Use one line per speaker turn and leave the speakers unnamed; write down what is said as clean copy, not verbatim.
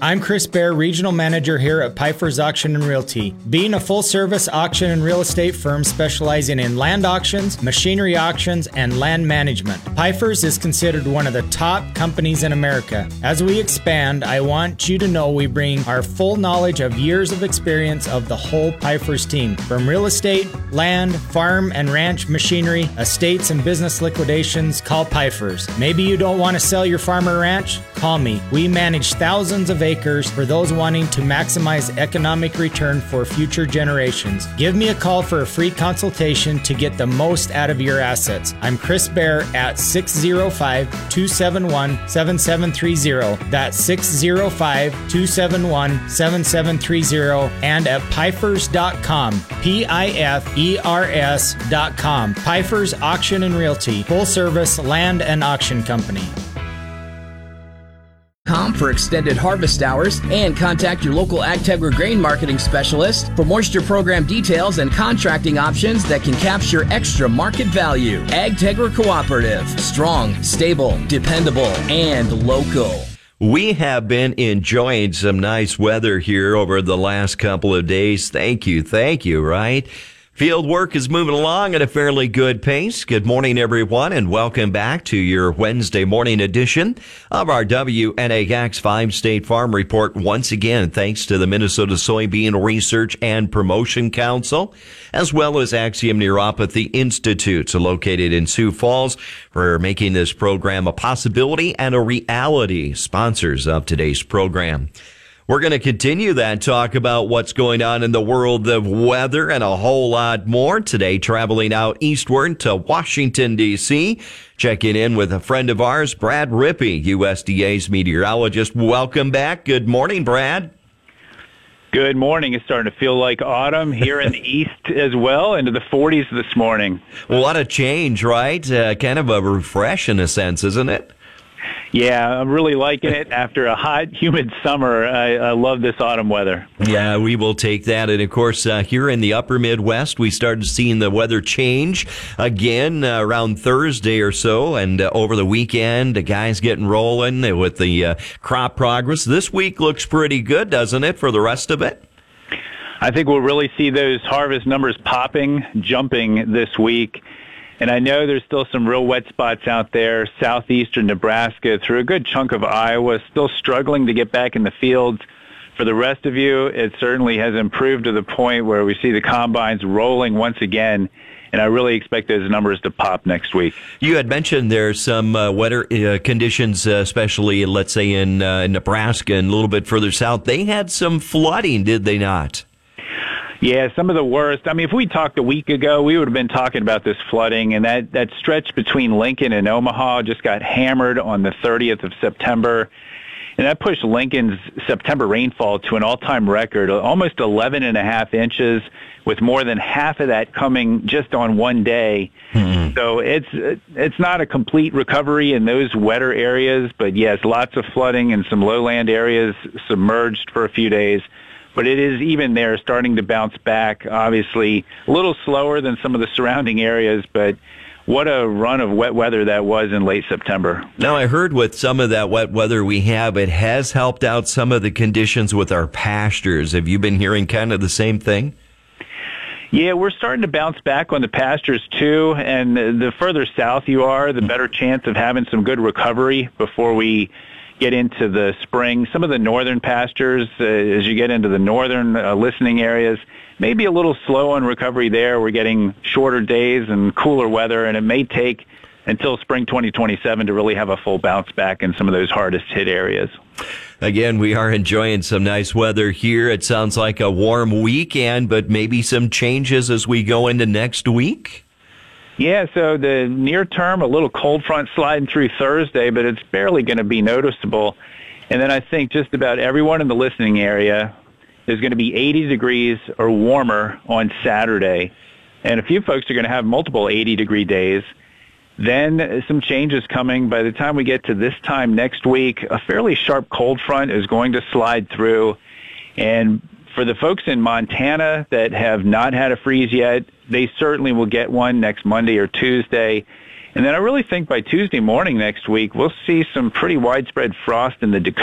I'm Chris Bear, Regional Manager here at Pfeiffer's Auction and Realty. Being a full-service auction and real estate firm specializing in land auctions, machinery auctions, and land management, Pfeiffer's is considered one of the top companies in America. As we expand, I want you to know we bring our full knowledge of years of experience of the whole Pfeiffer's team. From real estate, land, farm and ranch machinery, estates and business liquidations, call Pfeiffer's. Maybe you don't want to sell your farm or ranch? Call me. We manage thousands of acres for those wanting to maximize economic return for future generations. Give me a call for a free consultation to get the most out of your assets. I'm Chris Bear at 605-271-7730. That's 605-271-7730 and at Pfeifers.com. Pifers.com. Pfeiffer's Auction and Realty, full service land and auction company.
For extended harvest hours and contact your local AgTegra grain marketing specialist for moisture program details and contracting options that can capture extra market value. AgTegra Cooperative. Strong, stable, dependable, and local.
We have been enjoying some nice weather here over the last couple of days. Thank you, right? Field work is moving along at a fairly good pace. Good morning, everyone, and welcome back to your Wednesday morning edition of our WNAX 5-State Farm Report. Once again, thanks to the Minnesota Soybean Research and Promotion Council, as well as Axiom Neuropathy Institute, located in Sioux Falls, for making this program a possibility and a reality, sponsors of today's program. We're going to continue that talk about what's going on in the world of weather and a whole lot more today, traveling out eastward to Washington, D.C., checking in with a friend of ours, Brad Rippey, USDA's meteorologist. Welcome back. Good morning, Brad.
Good morning. It's starting to feel like autumn here in the east as well, into the 40s this morning.
What a change, right? Kind of a refresh in a sense, isn't it?
Yeah, I'm really liking it. After a hot, humid summer, I love this autumn weather. Yeah,
we will take that. And, of course, here in the upper Midwest, we started seeing the weather change again around Thursday or so. And over the weekend, the guys getting rolling with the crop progress. This week looks pretty good, doesn't it, for the rest of it?
I think we'll really see those harvest numbers jumping this week. And I know there's still some real wet spots out there, southeastern Nebraska, through a good chunk of Iowa, still struggling to get back in the fields. For the rest of you, it certainly has improved to the point where we see the combines rolling once again, and I really expect those numbers to pop next week.
You had mentioned there's some wetter conditions, especially, let's say, in Nebraska and a little bit further south. They had some flooding, did they not?
Yeah, some of the worst. I mean, if we talked a week ago, we would have been talking about this flooding, and that stretch between Lincoln and Omaha just got hammered on the 30th of September, and that pushed Lincoln's September rainfall to an all-time record, almost 11.5 inches, with more than half of that coming just on one day. Mm-hmm. So it's not a complete recovery in those wetter areas, but yes, lots of flooding and some lowland areas submerged for a few days. But it is even there starting to bounce back, obviously a little slower than some of the surrounding areas, but what a run of wet weather that was in late September.
Now, I heard with some of that wet weather we have, it has helped out some of the conditions with our pastures. Have you been hearing kind of the same thing?
Yeah, we're starting to bounce back on the pastures, too, and the further south you are, the better chance of having some good recovery before we get into the spring. Some of the northern pastures, as you get into the northern listening areas, maybe a little slow on recovery there. We're getting shorter days and cooler weather, and it may take until spring 2027 to really have a full bounce back in some of those hardest hit areas.
Again, we are enjoying some nice weather here. It sounds like a warm weekend, but maybe some changes as we go into next week?
Yeah, so the near term, a little cold front sliding through Thursday, but it's barely going to be noticeable. And then I think just about everyone in the listening area is going to be 80 degrees or warmer on Saturday. And a few folks are going to have multiple 80-degree days. Then some changes coming. By the time we get to this time next week, a fairly sharp cold front is going to slide through. And for the folks in Montana that have not had a freeze yet, they certainly will get one next Monday or Tuesday. And then I really think by Tuesday morning next week, we'll see some pretty widespread frost in the Dakotas.